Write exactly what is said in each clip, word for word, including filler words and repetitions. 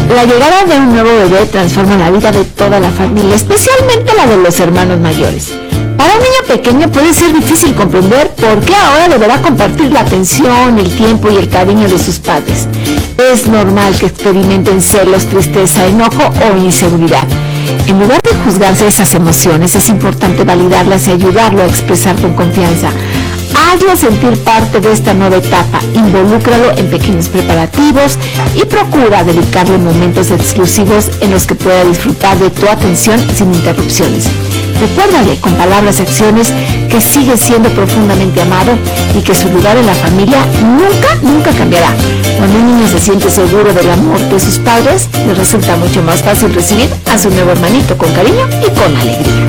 La llegada de un nuevo bebé transforma la vida de toda la familia, especialmente la de los hermanos mayores. Para un niño pequeño puede ser difícil comprender por qué ahora deberá compartir la atención, el tiempo y el cariño de sus padres. Es normal que experimenten celos, tristeza, enojo o inseguridad. En lugar de juzgarse esas emociones, es importante validarlas y ayudarlo a expresar con confianza. Hazlo sentir parte de esta nueva etapa, involúcralo en pequeños preparativos y procura dedicarle momentos exclusivos en los que pueda disfrutar de tu atención sin interrupciones. Recuérdale con palabras y acciones que sigue siendo profundamente amado y que su lugar en la familia nunca, nunca cambiará. Cuando un niño se siente seguro del amor de sus padres, le resulta mucho más fácil recibir a su nuevo hermanito con cariño y con alegría.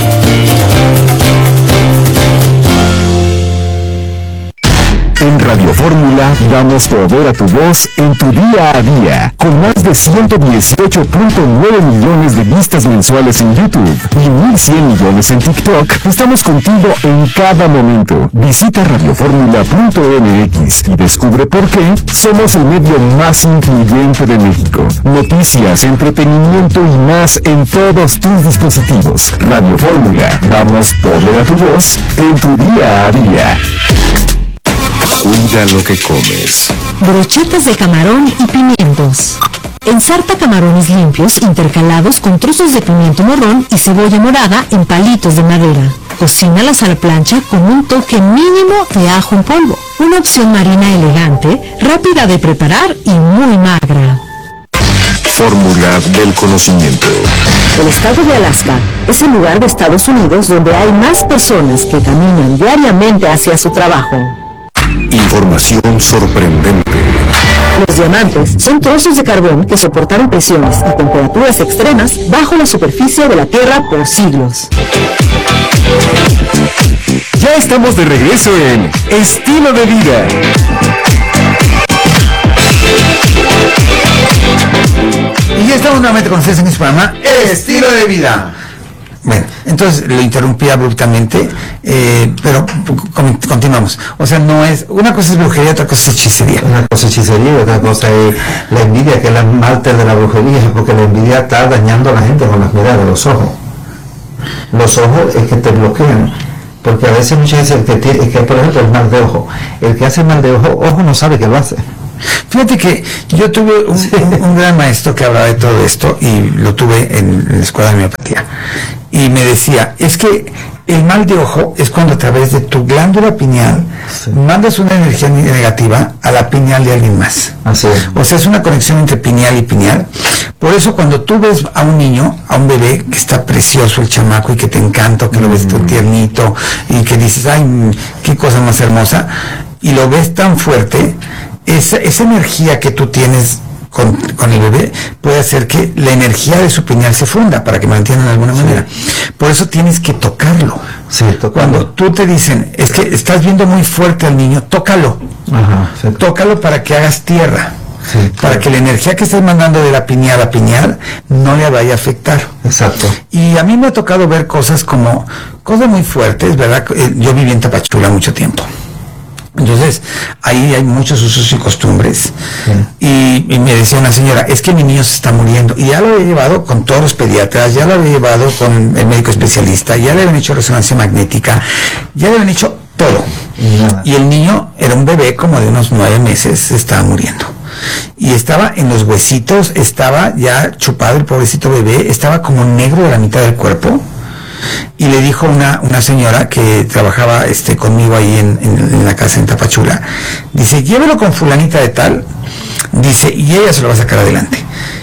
En Radio Fórmula damos poder a tu voz en tu día a día. Con más de ciento dieciocho punto nueve millones de vistas mensuales en YouTube y mil cien millones en TikTok, estamos contigo en cada momento. Visita radio fórmula punto m x y descubre por qué somos el medio más influyente de México. Noticias, entretenimiento y más en todos tus dispositivos. Radio Fórmula, damos poder a tu voz en tu día a día. Cuida lo que comes. Brochetas de camarón y pimientos. Ensarta camarones limpios intercalados con trozos de pimiento morrón y cebolla morada en palitos de madera. Cocínalas a la plancha con un toque mínimo de ajo en polvo. Una opción marina elegante, rápida de preparar y muy magra. Fórmula del conocimiento. El estado de Alaska es el lugar de Estados Unidos donde hay más personas que caminan diariamente hacia su trabajo. Información sorprendente. Los diamantes son trozos de carbón que soportaron presiones y temperaturas extremas bajo la superficie de la Tierra por siglos. Ya estamos de regreso en Estilo de Vida. Y ya estamos nuevamente con ustedes en este programa Estilo de Vida. Bueno, entonces lo interrumpí abruptamente, eh, pero con, continuamos. O sea, no es, una cosa es brujería, otra cosa es hechicería. Una cosa es hechicería y otra cosa es la envidia, que es la máster de la brujería, porque la envidia está dañando a la gente con las miradas de los ojos. Los ojos es que te bloquean, porque a veces muchas veces el que tiene, que por ejemplo el mal de ojo, el que hace mal de ojo, ojo no sabe que lo hace. Fíjate que yo tuve un, sí. un, un gran maestro que hablaba de todo esto y lo tuve en, en la escuela de homeopatía y me decía, es que el mal de ojo es cuando a través de tu glándula pineal sí. mandas una energía negativa a la pineal de alguien más. Así es. O sea, es una conexión entre pineal y pineal. Por eso cuando tú ves a un niño, a un bebé que está precioso el chamaco y que te encanta, que lo ves mm. tiernito y que dices, ay, qué cosa más hermosa, y lo ves tan fuerte, esa, esa energía que tú tienes con, con el bebé puede hacer que la energía de su pineal se funda, para que me entiendan de alguna sí. manera. Por eso tienes que tocarlo. Sí, tocarlo. Cuando tú te dicen, es que estás viendo muy fuerte al niño, tócalo. Ajá, sí. Tócalo para que hagas tierra. Sí, claro. Para que la energía que estás mandando de la pineal a pineal no le vaya a afectar. Exacto. Y a mí me ha tocado ver cosas como, cosas muy fuertes, ¿verdad? Yo viví en Tapachula mucho tiempo. Entonces, ahí hay muchos usos y costumbres. Sí. Y, y me decía una señora, es que mi niño se está muriendo. Y ya lo había llevado con todos los pediatras, ya lo había llevado con el médico especialista, ya le habían hecho resonancia magnética, ya le habían hecho todo. Nada. Y el niño era un bebé como de unos nueve meses, se estaba muriendo. Y estaba en los huesitos, estaba ya chupado el pobrecito bebé, estaba como negro de la mitad del cuerpo. Y le dijo una, una señora que trabajaba este, conmigo ahí en, en, en la casa en Tapachula, dice, llévelo con fulanita de tal, dice, y ella se lo va a sacar adelante.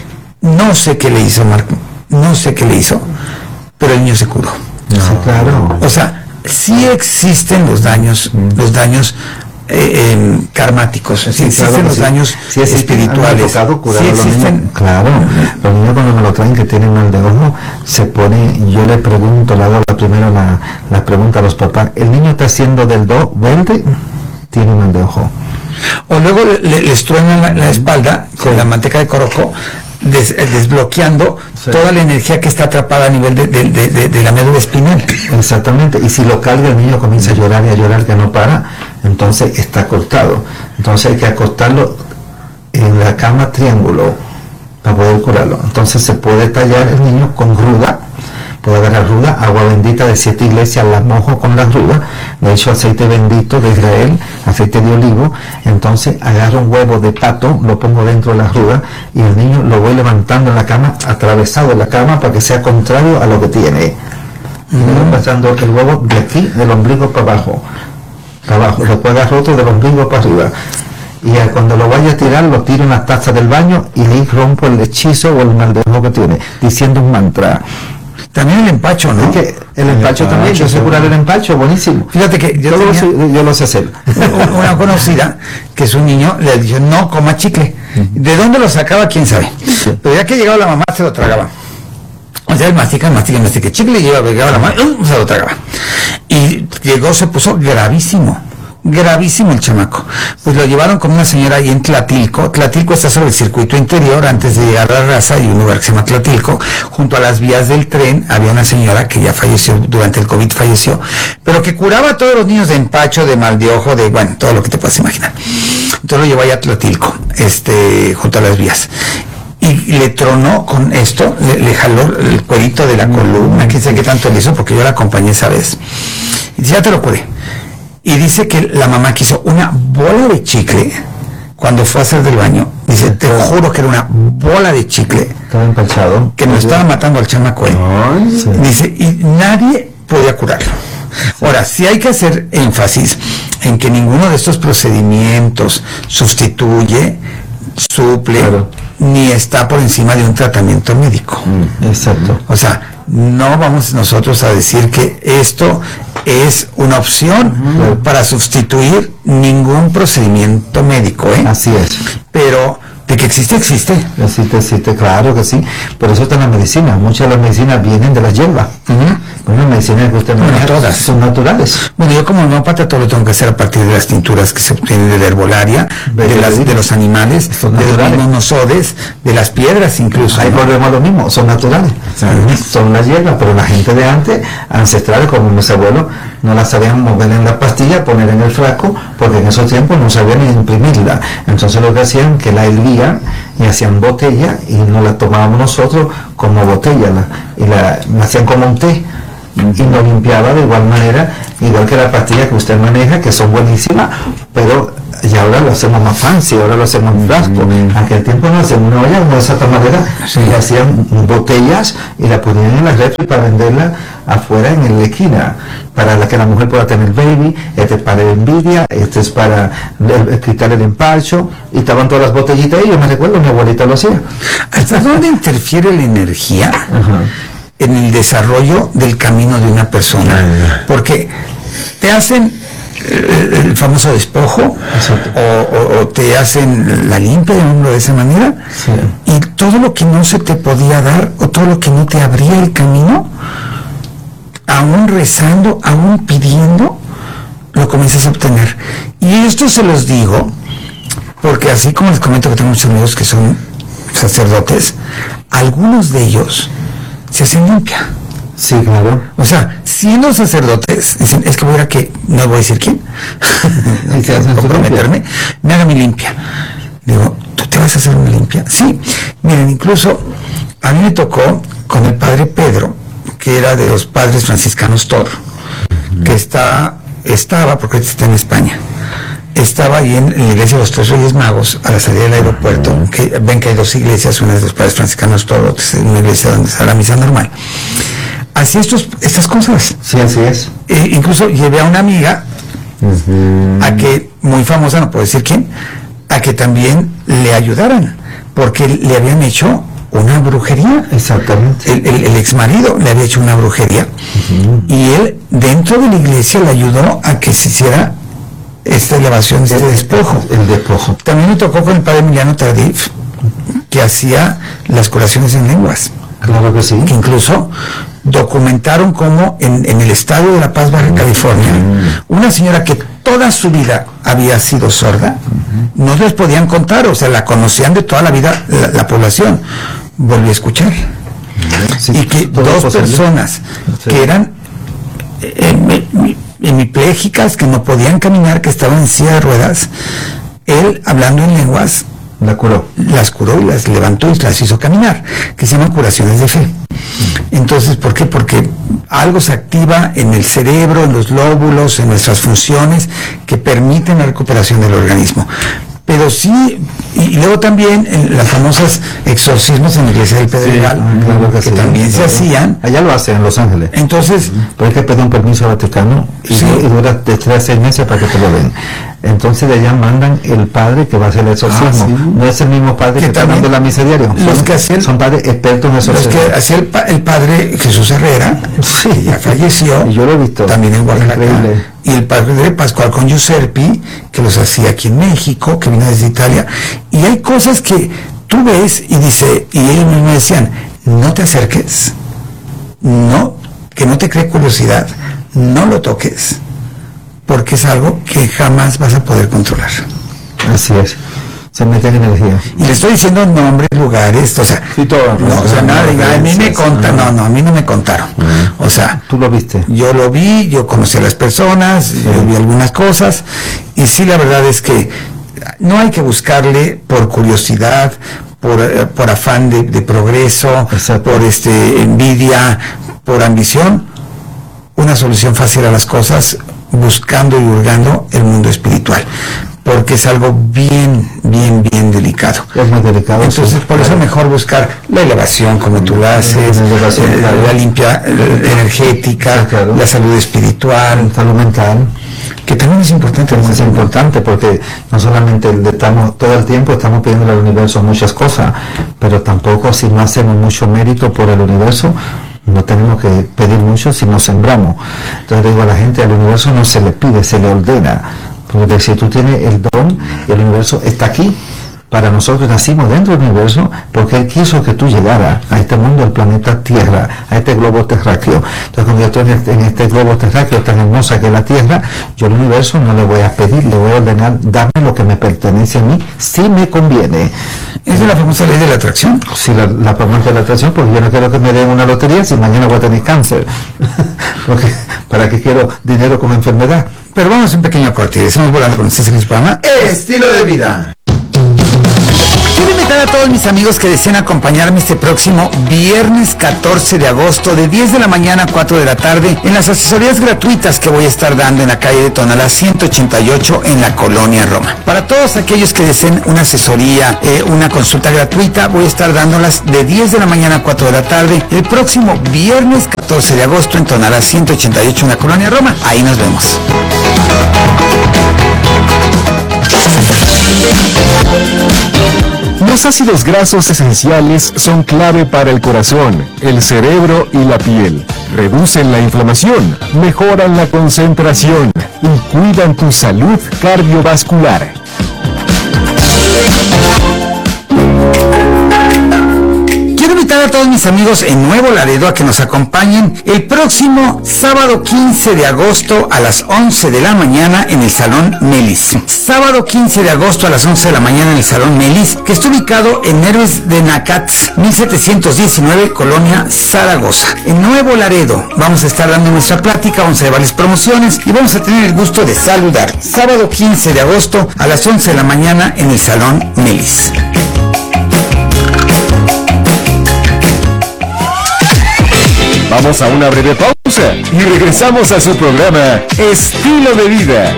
No sé qué le hizo, Marco, no sé qué le hizo, pero el niño se curó. No. Sí, claro. O sea, sí existen los daños, mm. los daños eh, eh, karmáticos, sí, sí existen claro, los sí. daños sí espirituales. Sí existen. Claro, los niños cuando me lo traen que tienen mal de ojo, se pone, yo le pregunto, le hago la primera la, la pregunta a los papás, ¿el niño está haciendo del do verde? Tiene mal de ojo. O luego le, les truenan la, la espalda sí. con la manteca de coroco, Des, desbloqueando sí. toda la energía que está atrapada a nivel de, de, de, de, de la médula espinal. Exactamente, y si lo carga el niño comienza a llorar y a llorar que no para, entonces está cortado. Entonces hay que acostarlo en la cama triángulo, para poder curarlo. Entonces se puede tallar el niño con ruda, puede agarrar ruda, agua bendita de siete iglesias, la mojo con la ruda, le echo aceite bendito de Israel, aceite de olivo, entonces agarro un huevo de pato, lo pongo dentro de la ruda y el niño lo voy levantando en la cama, atravesado en la cama para que sea contrario a lo que tiene. Y le voy pasando el huevo de aquí, del ombligo para abajo, para abajo, después agarro otro del ombligo para arriba. Y cuando lo vaya a tirar, lo tiro en la taza del baño y le rompo el hechizo o el mal de ojo que tiene, diciendo un mantra. También el empacho, ¿no? Es que el empacho también, yo sé curar el empacho, buenísimo. Fíjate que yo, yo, tenía, lo, sé, yo lo sé hacer. Una conocida, que es un niño, le dijo, no coma chicle. ¿De dónde lo sacaba? ¿Quién sabe? Sí. Pero ya que llegaba la mamá, se lo tragaba. O sea, él mastica, mastica, mastica chicle, y llegaba la mamá, ¡um! Se lo tragaba. Y llegó, se puso gravísimo. Gravísimo el chamaco. Pues lo llevaron con una señora ahí en Tlatilco. Tlatilco está sobre el circuito interior antes de llegar a la raza, y un lugar que se llama Tlatilco. Junto a las vías del tren había una señora que ya falleció, durante el COVID falleció, pero que curaba a todos los niños de empacho, de mal de ojo, de, bueno, todo lo que te puedas imaginar. Entonces lo llevó allá a Tlatilco, este, junto a las vías. Y le tronó con esto, le, le jaló el cuerito de la columna, quién sabe qué tanto le hizo, porque yo la acompañé esa vez. Y dice, ya te lo curé. Y dice que la mamá quiso una bola de chicle cuando fue a hacer del baño. Dice, te juro que era una bola de chicle. Estaba empachado. Que nos estaba matando al chamaco. ¿eh? Ay, sí. Dice, y nadie podía curarlo. Ahora, sí hay que hacer énfasis en que ninguno de estos procedimientos sustituye, suple, claro, ni está por encima de un tratamiento médico. Mm, exacto. O sea, no vamos nosotros a decir que esto es una opción uh-huh. para sustituir ningún procedimiento médico, ¿eh? Así es. Pero de que existe, existe. Existe, existe, claro que sí. Por eso está la medicina. Muchas de las medicinas vienen de la hierba. Uh-huh. Bueno, las medicinas que usted maneja, bueno, todas son naturales. Bueno, yo como homeópata todo lo tengo que hacer a partir de las tinturas que se obtienen de la herbolaria, de, de, las, de los animales, son de naturales. Los nosodes, de las piedras incluso. Ahí volvemos a lo mismo, son naturales. Uh-huh. Son las hierbas, pero la gente de antes, ancestrales como mis abuelos, no las sabían mover en la pastilla, poner en el frasco, porque en esos tiempos no sabían ni imprimirla. Entonces lo que hacían, que la hervían y hacían botella, y nos la tomábamos nosotros como botella, la, y la, la hacían como un té, y lo limpiaba de igual manera, igual que la pastilla que usted maneja, que son buenísimas, pero y ahora lo hacemos más fancy, ahora lo hacemos en frasco. Mm. Aquel tiempo no hacían una olla de esa manera, sí. Y le hacían botellas y la ponían en la refri para venderla afuera en la esquina, para la que la mujer pueda tener baby. Este es para la envidia, este es para el, quitar el empacho, y estaban todas las botellitas ahí. Yo me recuerdo, mi abuelita lo hacía. ¿Hasta dónde interfiere la energía uh-huh. en el desarrollo del camino de una persona? Uh-huh. Porque te hacen el, el famoso despojo, o, o, o te hacen la limpia de, de esa manera, sí. Y todo lo que no se te podía dar, o todo lo que no te abría el camino, aún rezando, aún pidiendo, lo comienzas a obtener. Y esto se los digo porque, así como les comento que tengo muchos amigos que son sacerdotes, algunos de ellos se hacen limpia. Sí, claro. O sea, siendo sacerdotes, dicen, es que voy a que, no voy a decir quién, hay que comprometerme, me haga mi limpia. Digo, ¿tú te vas a hacer una limpia? Sí. Miren, incluso a mí me tocó con el padre Pedro, que era de los padres franciscanos Tor, uh-huh. que está, estaba, porque está en España, estaba ahí en, en la iglesia de los Tres Reyes Magos, a la salida del aeropuerto, uh-huh. que ven que hay dos iglesias, una de los padres franciscanos Tor, otra es una iglesia donde está la misa normal. Así estos, estas cosas. Sí, así es. E incluso llevé a una amiga, uh-huh. a que, muy famosa, no puedo decir quién, a que también le ayudaran, porque le habían hecho una brujería. Exactamente. El, el, el ex marido le había hecho una brujería, uh-huh. y él dentro de la iglesia le ayudó a que se hiciera esta elevación, este despojo. El despojo. También me tocó con el padre Emiliano Tardif, que hacía las curaciones en lenguas. Claro que sí. Que incluso documentaron cómo en, en el estado de La Paz, Baja California, uh-huh. una señora que toda su vida había sido sorda, uh-huh. no les podían contar, o sea, la conocían de toda la vida la, la población, volvió a escuchar. Uh-huh. Sí, y que dos posible. personas sí. que eran eh, hemipléjicas, que no podían caminar, que estaban en silla de ruedas, él hablando en lenguas, La curó. Las curó y las levantó y las hizo caminar, que se llaman curaciones de fe. Entonces, ¿por qué? Porque algo se activa en el cerebro, en los lóbulos, en nuestras funciones, que permiten la recuperación del organismo. Pero sí, y luego también en las famosas exorcismos en la iglesia del Pedregal, sí, claro que, que sí, también claro. se hacían. Allá lo hacen en Los Ángeles. Entonces, pero hay que pedir un permiso al Vaticano y, sí. y dura de tres a seis meses para que te lo den. Entonces de allá mandan el padre que va a hacer el exorcismo. Ah, ¿sí? No es el mismo padre que, que está dando la misa diario. Los son, que hacían, son padres expertos en exorcismo. Los que hacía el, pa, el padre Jesús Herrera, sí, que ya falleció. Y yo lo he visto. También en Guadalajara. Y el padre Pascual con Giuseppe, que los hacía aquí en México, que vino desde Italia. Y hay cosas que tú ves y dice, y ellos mismos decían, no te acerques, no, que no te cree curiosidad, no lo toques, porque es algo que jamás vas a poder controlar. Así es. Se meten energía. Y le estoy diciendo nombres, lugares, o sea, sí, todo, no, o sea, nada, diga, a mí me contaron, no, no, a mí no me contaron. Uh-huh. O sea, tú lo viste. Yo lo vi, yo conocí a las personas, sí. Yo vi algunas cosas, y sí, la verdad es que no hay que buscarle por curiosidad, por, eh, por afán de, de progreso, exacto. Por este envidia, por ambición, una solución fácil a las cosas, buscando y hurgando el mundo espiritual, porque es algo bien, bien, bien delicado. Es muy delicado. Entonces, sí, por claro. Eso mejor buscar la elevación, como tú la haces, la, elevación, eh, claro. La limpia la energética, sí, claro. La salud espiritual, la salud mental, que también es importante. Es importante porque no solamente estamos todo el tiempo estamos pidiendo al universo muchas cosas, pero tampoco si no hacemos mucho mérito por el universo, no tenemos que pedir mucho si nos sembramos. Entonces digo a la gente, al universo no se le pide, se le ordena. Porque si tú tienes el don, el universo está aquí. Para nosotros nacimos dentro del universo porque Él quiso que tú llegaras a este mundo, al planeta Tierra, a este globo terráqueo. Entonces, cuando yo estoy en este, en este globo terráqueo tan hermosa que es la Tierra, yo al universo no le voy a pedir, le voy a ordenar, darme lo que me pertenece a mí, si me conviene. ¿Es de la famosa ley de la atracción? Sí, la, la famosa de la atracción, porque yo no quiero que me den una lotería si mañana voy a tener cáncer. Porque, ¿para qué quiero dinero como enfermedad? Pero vamos a un pequeño corte. Estamos volando con ustedes en el programa Estilo de Vida. Quiero invitar a todos mis amigos que deseen acompañarme este próximo viernes catorce de agosto de diez de la mañana a cuatro de la tarde en las asesorías gratuitas que voy a estar dando en la calle de Tonalá ciento ochenta y ocho en la Colonia Roma. Para todos aquellos que deseen una asesoría, eh, una consulta gratuita, voy a estar dándolas de diez de la mañana a cuatro de la tarde el próximo viernes catorce de agosto en Tonalá ciento ochenta y ocho en la Colonia Roma. Ahí nos vemos. Los ácidos grasos esenciales son clave para el corazón, el cerebro y la piel. Reducen la inflamación, mejoran la concentración y cuidan tu salud cardiovascular. Quiero invitar a todos mis amigos en Nuevo Laredo a que nos acompañen el próximo sábado quince de agosto a las once de la mañana en el Salón Melis. Sábado quince de agosto a las once de la mañana en el Salón Melis, que está ubicado en Héroes de Nacatz, mil setecientos diecinueve, Colonia Zaragoza. En Nuevo Laredo vamos a estar dando nuestra plática, vamos a llevarles promociones y vamos a tener el gusto de saludar. Sábado quince de agosto a las once de la mañana en el Salón Melis. Vamos a una breve pausa y regresamos a su programa Estilo de Vida.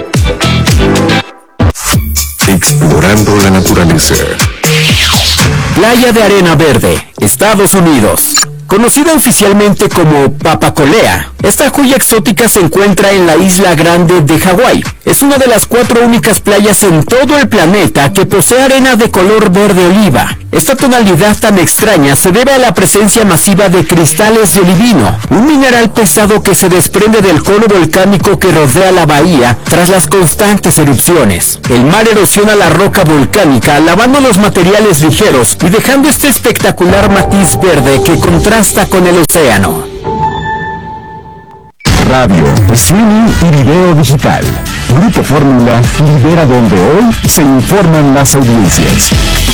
Explorando la naturaleza. Playa de Arena Verde, Estados Unidos. Conocida oficialmente como Papacolea, esta joya exótica se encuentra en la isla Grande de Hawái. Es una de las cuatro únicas playas en todo el planeta que posee arena de color verde oliva. Esta tonalidad tan extraña se debe a la presencia masiva de cristales de olivino, un mineral pesado que se desprende del cono volcánico que rodea la bahía tras las constantes erupciones. El mar erosiona la roca volcánica, lavando los materiales ligeros y dejando este espectacular matiz verde que contrasta con el océano. Radio, streaming y video digital. Grupo Fórmula lidera donde hoy se informan las audiencias.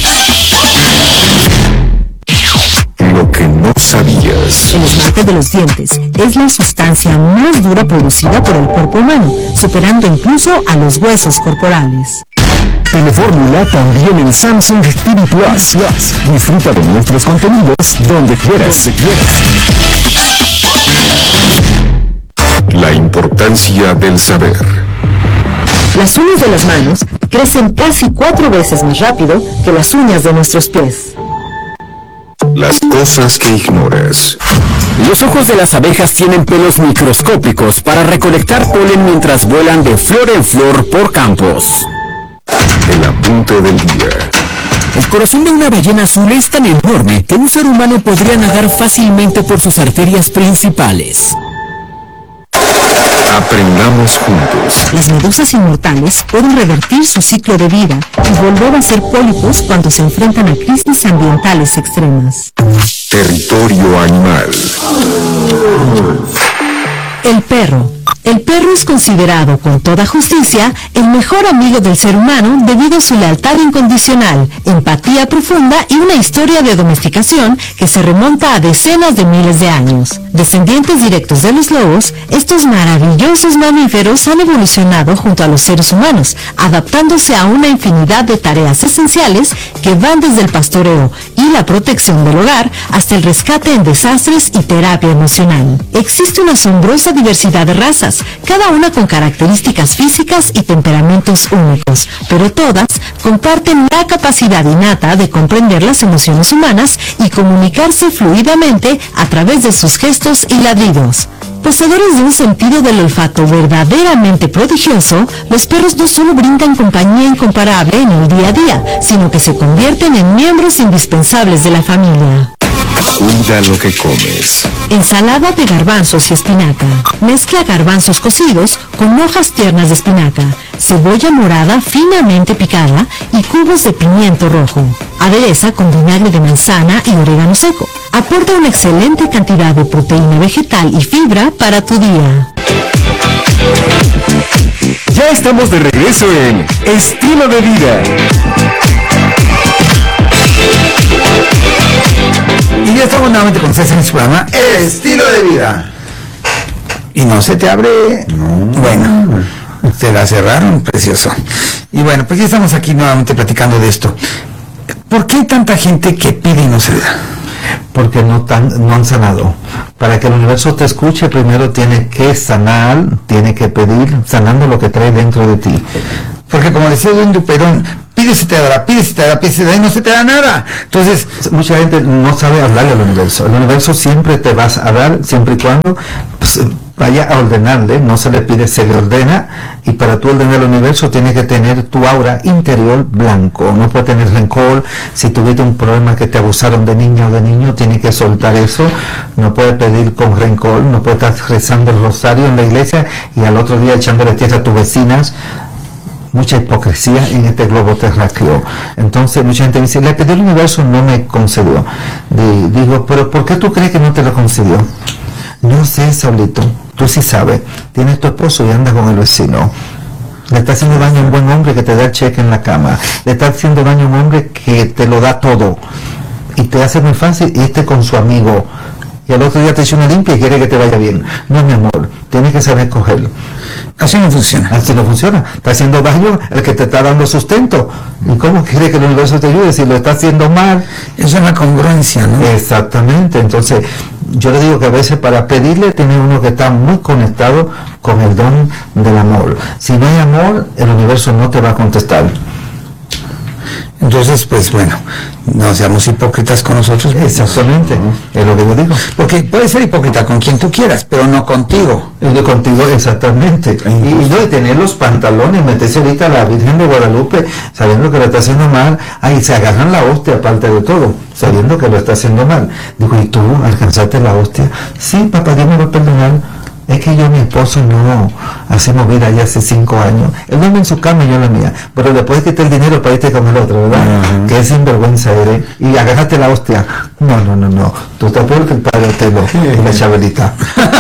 Lo que no sabías. El esmalte de los dientes es la sustancia más dura producida por el cuerpo humano, superando incluso a los huesos corporales. Telefórmula también en Samsung T V Plus. Disfruta de nuestros contenidos donde quieras. Donde quieras. La importancia del saber. Las uñas de las manos crecen casi cuatro veces más rápido que las uñas de nuestros pies. Las cosas que ignoras. Los ojos de las abejas tienen pelos microscópicos para recolectar polen mientras vuelan de flor en flor por campos. El apunte del día. El corazón de una ballena azul es tan enorme que un ser humano podría nadar fácilmente por sus arterias principales. Aprendamos juntos. Las medusas inmortales pueden revertir su ciclo de vida y volver a ser pólipos cuando se enfrentan a crisis ambientales extremas. Territorio animal. El perro. El perro es considerado con toda justicia el mejor amigo del ser humano debido a su lealtad incondicional, empatía profunda y una historia de domesticación que se remonta a decenas de miles de años. Descendientes directos de los lobos, estos maravillosos mamíferos han evolucionado junto a los seres humanos, adaptándose a una infinidad de tareas esenciales que van desde el pastoreo y la protección del hogar hasta el rescate en desastres y terapia emocional. Existe una asombrosa diversidad de razas, cada una con características físicas y temperamentos únicos, pero todas comparten la capacidad innata de comprender las emociones humanas y comunicarse fluidamente a través de sus gestos y ladridos. Poseedores de un sentido del olfato verdaderamente prodigioso, los perros no solo brindan compañía incomparable en el día a día, sino que se convierten en miembros indispensables de la familia. Cuida lo que comes. Ensalada de garbanzos y espinaca. Mezcla garbanzos cocidos con hojas tiernas de espinaca, cebolla morada finamente picada y cubos de pimiento rojo. Adereza con vinagre de manzana y orégano seco. Aporta una excelente cantidad de proteína vegetal y fibra para tu día. Ya estamos de regreso en Estilo de Vida. Y ya estamos nuevamente con ustedes en su programa Estilo de Vida. Y no se te abre. No. Bueno, te la cerraron, precioso. Y bueno, pues ya estamos aquí nuevamente platicando de esto. ¿Por qué hay tanta gente que pide y no se le da? Porque no, tan, no han sanado. Para que el universo te escuche, primero tiene que sanar, tiene que pedir, sanando lo que trae dentro de ti. Porque como decía Don Duperón, pide se te dará, pide se te dará, pide se te dará y no se te da nada. Entonces, mucha gente no sabe hablarle al universo. El universo siempre te vas a dar, siempre y cuando pues, vaya a ordenarle, no se le pide, se le ordena, y para tú ordenar el universo tienes que tener tu aura interior blanco, no puede tener rencor. Si tuviste un problema que te abusaron de niña o de niño, tienes que soltar eso, no puedes pedir con rencor, no puedes estar rezando el rosario en la iglesia y al otro día echándole tierra a tus vecinas. Mucha hipocresía en este globo terráqueo. Entonces mucha gente dice, le pedí al universo, no me concedió. Digo, pero ¿por qué tú crees que no te lo concedió? No sé, Saulito, tú sí sabes. Tienes tu esposo y andas con el vecino. Le está haciendo daño a un buen hombre que te da el cheque en la cama. Le está haciendo daño a un hombre que te lo da todo. Y te hace muy fácil irte con su amigo. Y al otro día te echa una limpia y quiere que te vaya bien. No, mi amor, tienes que saber cogerlo. Así no funciona. Así no funciona. Está haciendo daño el que te está dando sustento. ¿Y cómo quiere que el universo te ayude si lo está haciendo mal? Eso es la congruencia, ¿no? Exactamente. Entonces, yo le digo que a veces para pedirle tiene uno que está muy conectado con el don del amor. Si no hay amor, el universo no te va a contestar. Entonces, pues bueno, no seamos hipócritas con nosotros. Exactamente, es lo que yo digo. Porque puedes ser hipócrita con quien tú quieras, pero no contigo. Y de contigo, exactamente. Y, y no de tener los pantalones, meterse ahorita a la Virgen de Guadalupe, sabiendo que lo está haciendo mal, ahí se agarran la hostia aparte de todo, sabiendo que lo está haciendo mal. Digo, ¿y tú alcanzaste la hostia? Sí, papá, Dios me va a perdonar. Es que yo y mi esposo no hacemos vida ya hace cinco años. Él duerme en su cama y yo en la mía. Pero después quitar el dinero para irte con el otro, ¿verdad? Uh-huh. Que es sinvergüenza eres. Y agarraste la hostia. No, no, no, no. Tú estás peor que el padre Otelo y la Chabelita.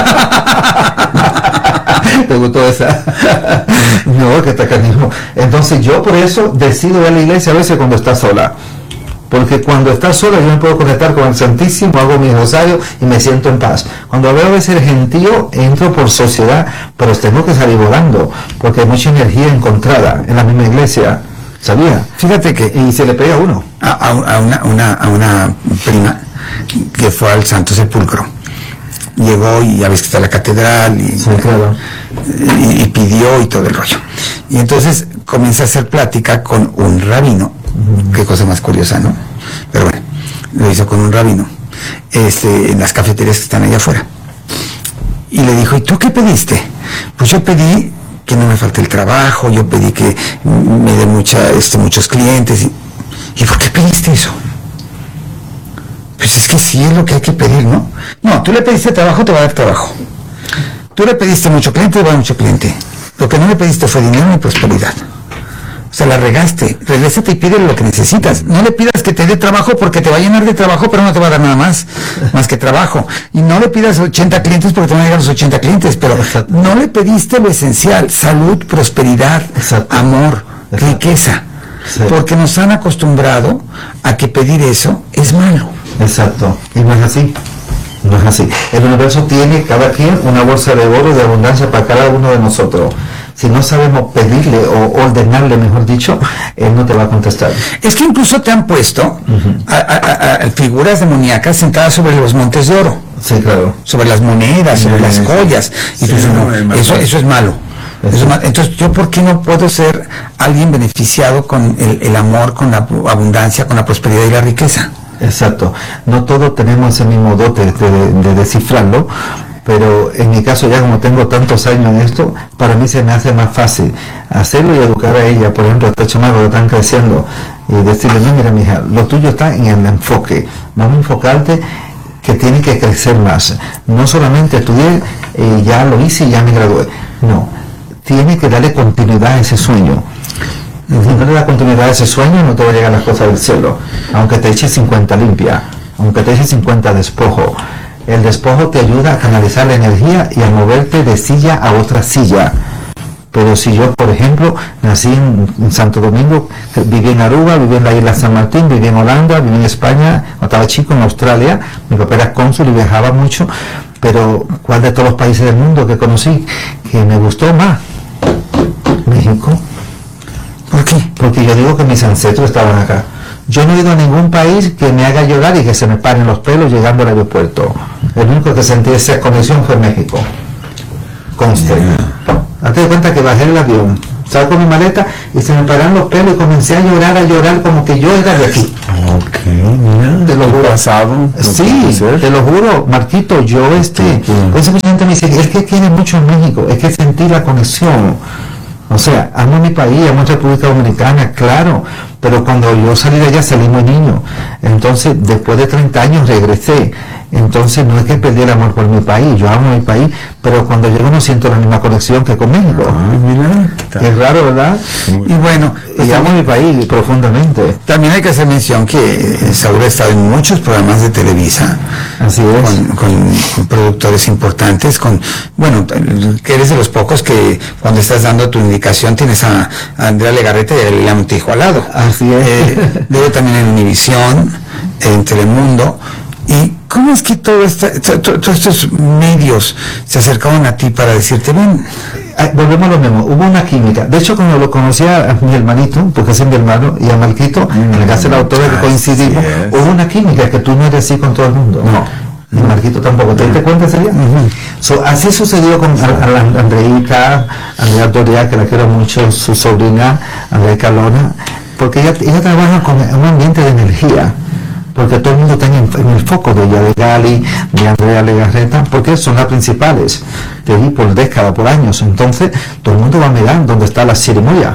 ¿Te gustó esa? No, que está canijo. Entonces yo por eso decido ir a la iglesia a veces cuando está sola. Porque cuando estás sola yo me puedo conectar con el Santísimo, hago mi rosario y me siento en paz. Cuando veo a veces el gentío, entro por sociedad, pero tengo que salir volando, porque hay mucha energía encontrada en la misma iglesia. ¿sabía? Fíjate que Y se le pega a uno. a, a, a una, una, a una prima que fue al Santo Sepulcro. Llegó y ya ves que está la catedral y, Sí, claro. y, y pidió y todo el rollo. Y entonces comienza a hacer plática con un rabino. Uh-huh. Qué cosa más curiosa, ¿no? Pero bueno, lo hizo con un rabino, este, en las cafeterías que están allá afuera. Y le dijo, ¿y tú qué pediste? Pues yo pedí que no me falte el trabajo, yo pedí que me dé mucha, este, muchos clientes. Y, ¿y por qué pediste eso? Pues es que sí es lo que hay que pedir, ¿no? No, tú le pediste trabajo, te va a dar trabajo. Tú le pediste mucho cliente, te va a dar mucho cliente. Lo que no le pediste fue dinero ni prosperidad. O sea, la regaste. Regrésate y pídele lo que necesitas. No le pidas que te dé trabajo porque te va a llenar de trabajo, pero no te va a dar nada más, más que trabajo. Y no le pidas ochenta clientes porque te van a llegar los ochenta clientes, pero Exacto. no le pediste lo esencial: salud, prosperidad, Exacto. amor, Exacto. riqueza. Sí. Porque nos han acostumbrado a que pedir eso es malo. Exacto. Y no es así. No es así. El universo tiene cada quien una bolsa de oro de abundancia para cada uno de nosotros. Si no sabemos pedirle o ordenarle, mejor dicho, él no te va a contestar. Es que incluso te han puesto uh-huh. a, a, a figuras demoníacas sentadas sobre los montes de oro. Sí, claro. Sobre las monedas, sobre sí, las joyas. Y sí, no, no, eso, eso es malo. Eso es malo. Entonces, ¿yo por qué no puedo ser alguien beneficiado con el, el amor, con la abundancia, con la prosperidad y la riqueza? Exacto. No todos tenemos ese mismo dote de, de, de descifrarlo, pero en mi caso, ya como tengo tantos años en esto, para mí se me hace más fácil hacerlo y educar a ella. Por ejemplo, a estos chamacos que están creciendo y decirle, no, mira, mija, lo tuyo está en el enfoque. Vamos a enfocarte que tiene que crecer más. No solamente estudié, eh, ya lo hice y ya me gradué. No, tiene que darle continuidad a ese sueño. Si no le da continuidad a ese sueño, no te va a llegar las cosas del cielo. Aunque te eches cincuenta limpia, aunque te eches cincuenta despojo. El despojo te ayuda a canalizar la energía y a moverte de silla a otra silla. Pero si yo, por ejemplo, nací en, en Santo Domingo, viví en Aruba, viví en la isla San Martín, viví en Holanda, viví en España, cuando estaba chico en Australia, mi papá era cónsul y viajaba mucho, pero ¿cuál de todos los países del mundo que conocí que me gustó más? México. ¿Por qué? Porque yo digo que mis ancestros estaban acá. Yo no he ido a ningún país que me haga llorar y que se me paren los pelos llegando al aeropuerto. El único que sentí esa conexión fue México. Conste. Yeah. Hazte de cuenta que bajé el avión, saco mi maleta y se me pararon los pelos y comencé a llorar, a llorar como que yo era de aquí. Ok, mira. Te lo juro. Pasado, sí, te lo juro, Marquito, yo este... Por eso mucha gente me dice, es que quiere mucho en México, es que sentí la conexión. O sea, amo mi país, amo República Dominicana, claro, pero cuando yo salí de allá salí muy niño. Entonces, después de treinta años regresé. Entonces, no es que perdí el amor por mi país, yo amo mi país, pero cuando llego no siento la misma conexión que con México. Ah, mira. Es raro, ¿verdad? Y bueno, pues y amo mi país profundamente. También hay que hacer mención que Saúl ha estado en muchos programas de Televisa. Así es. Con, con, con productores importantes, con, bueno, que eres de los pocos que cuando estás dando tu indicación tienes a, a Andrea Legarreta y a Liliana Montijo al lado. Así es. Eh, luego también en Univisión, en Telemundo. ¿Y cómo es que todo esta, to, to, todos estos medios se acercaron a ti para decirte, ven? Volvemos a lo mismo, hubo una química. De hecho, cuando lo conocía a mi hermanito, porque es mi hermano, y a Marquito, mm, en la casa de la autora que coincidimos, yes. hubo una química que tú no eres así con todo el mundo. No. Y Marquito tampoco. ¿Te diste cuenta ese día? Uh-huh. So, así sucedió con a, a Andreita, Andrea Doria, que la quiero mucho, su sobrina, Andrea Calona, porque ella, ella trabaja con un ambiente de energía. Porque todo el mundo está en, en el foco de ella, de Gali, de Andrea Legarreta, porque son las principales, de allí por décadas, por años. Entonces, todo el mundo va a mirar dónde está la ceremonia.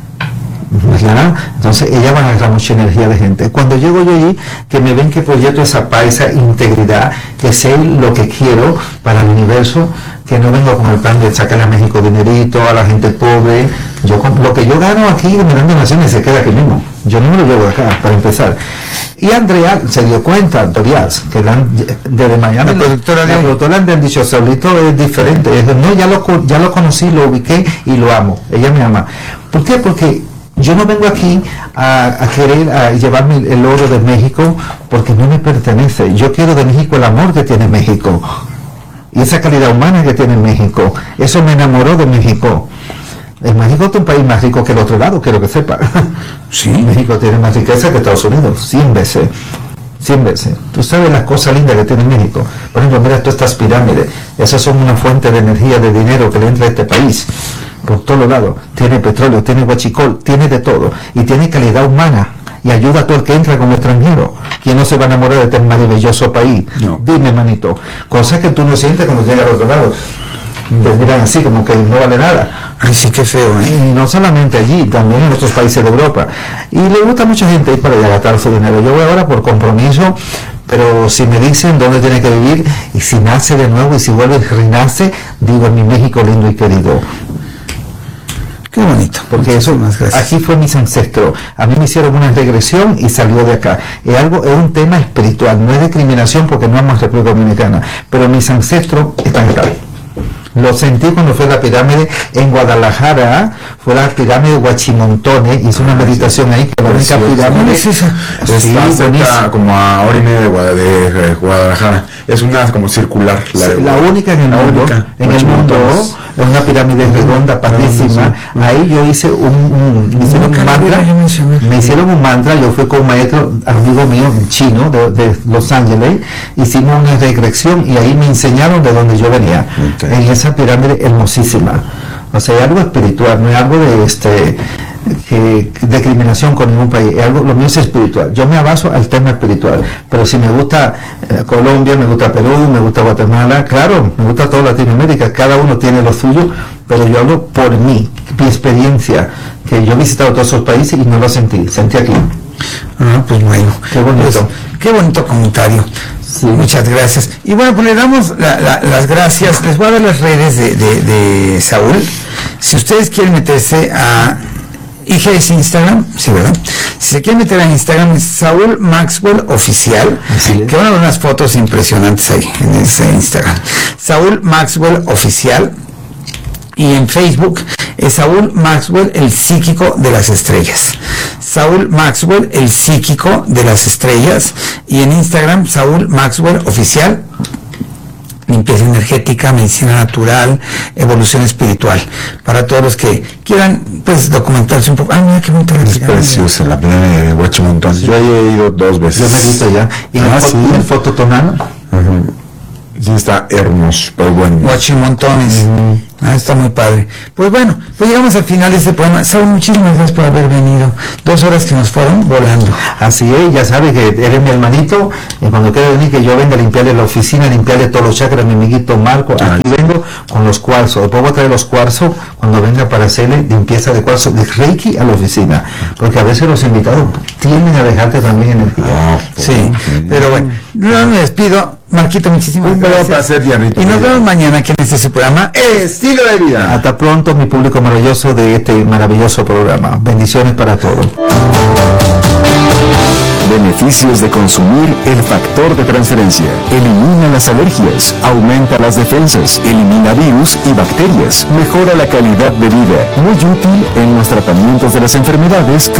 ¿Verdad? Entonces, ella va a agarrar mucha energía de gente. Cuando llego yo allí, que me ven que proyecto esa paz, esa integridad, que sé lo que quiero para el universo, que no vengo con el plan de sacar a México dinerito, a la gente pobre. Yo lo que yo gano aquí, mirando naciones, se queda aquí mismo. Yo no me lo llevo de acá, para empezar. Y Andrea se dio cuenta, Dorias, que la, desde Miami, la productora le han dicho, Saulito es diferente. Dijo, no, ya lo, ya lo conocí, lo ubiqué y lo amo. Ella me ama. ¿Por qué? Porque yo no vengo aquí a, a querer a llevarme el oro de México porque no me pertenece. Yo quiero de México el amor que tiene México. Y esa calidad humana que tiene México. Eso me enamoró de México. En México es un país más rico que el otro lado, quiero que sepa. Sí. México tiene más riqueza que Estados Unidos, cien veces. cien veces. Tú sabes las cosas lindas que tiene México. Por ejemplo, mira todas estas pirámides. Esas son una fuente de energía, de dinero que le entra a este país. Por todos lados. Tiene petróleo, tiene huachicol, tiene de todo. Y tiene calidad humana. Y ayuda a todo el que entra como extranjero. ¿Quién no se va a enamorar de este maravilloso país? No. Dime, manito. Cosas que tú no sientes cuando llegas al otro lado. Te miran así, como que no vale nada. Ay, sí, qué feo, ¿eh? Y no solamente allí, también en otros países de Europa. Y le gusta a mucha gente ir para allá a gastar su dinero. Yo voy ahora por compromiso, pero si me dicen dónde tiene que vivir, y si nace de nuevo, y si vuelve a renace, digo en mi México lindo y querido. Qué bonito. Porque eso, más gracias. aquí fue mis ancestros. A mí me hicieron una regresión y salió de acá. Es algo, es un tema espiritual, no es discriminación porque no es más República Dominicana. Pero mis ancestros están acá. Lo sentí cuando fue a la pirámide en Guadalajara, fue la pirámide de Huachimontones, hice una meditación ahí, que la única pirámide es esa? Sí, Está cerca, buenísimo. como a hora y media de, Guada- de Guadalajara. Es una como circular. La, la única en el la mundo, única. en el mundo, Huachimontones. es una pirámide redonda, padrísima. Ahí yo hice un, un me hicieron un mantra, me hicieron un mantra, yo fui con un maestro, amigo mío, chino, de, de Los Ángeles, hicimos una regresión y ahí me enseñaron de donde yo venía, Okay. en esa pirámide hermosísima. O sea, es algo espiritual, no es algo de este que discriminación con ningún país, es algo, lo mío es espiritual. Yo me abaso al tema espiritual, pero si me gusta eh, Colombia, me gusta Perú, me gusta Guatemala, claro, me gusta toda Latinoamérica, cada uno tiene lo suyo, pero yo hablo por mí, mi experiencia, que yo he visitado todos esos países y no lo sentí, sentí aquí. Ah, pues bueno. Qué bonito. Pues, qué bonito comentario. Sí. Muchas gracias. Y bueno, pues le damos la- la- las gracias. Les voy a dar las redes de, de, de Saúl. Si ustedes quieren meterse a... I G es Instagram, sí, ¿verdad? Si se quieren meter a Instagram es Saúl Maxwell Oficial, Así es. que van a ver unas fotos impresionantes ahí en ese Instagram. Saúl Maxwell Oficial. Y en Facebook es Saúl Maxwell, el psíquico de las estrellas. Saúl Maxwell, el psíquico de las estrellas. Y en Instagram, Saúl Maxwell Oficial. Limpieza energética, medicina natural, evolución espiritual. Para todos los que quieran, pues, documentarse un poco. Ah, mira qué bonita la Es pirámide. preciosa la pirámide de Huachimontones. Yo ahí he ido dos veces. Yo medito ya. Y Ah, el, sí. fo- el fototonal, Ujú. Sí, está hermoso, pero bueno. Guachimontones. Ah, está muy padre. Pues bueno, pues llegamos al final de este programa. Saúl, muchísimas gracias por haber venido. Dos horas que nos fueron volando. así es, ya sabe que eres mi hermanito, y cuando quiera venir que yo venga a limpiarle la oficina, limpiarle todos los chakras, mi amiguito Marco, aquí vengo con los cuarzos, después voy a traer los cuarzos cuando venga para hacerle limpieza de cuarzo de Reiki a la oficina, porque a veces los invitados tienden a dejarte también energía. Ah, Sí, pero bueno, no me despido. Marquito, muchísimas Un gracias. verdadero placer, Dianrito. Y nos vemos mañana aquí en este su programa. Estilo de vida. Hasta pronto, mi público maravilloso de este maravilloso programa. Bendiciones para todos. Beneficios de consumir el factor de transferencia. Elimina las alergias, aumenta las defensas, elimina virus y bacterias, mejora la calidad de vida. Muy útil en los tratamientos de las enfermedades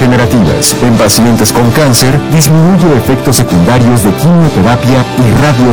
crónico-degenerativas. En pacientes con cáncer, disminuye efectos secundarios de quimioterapia y radioterapia.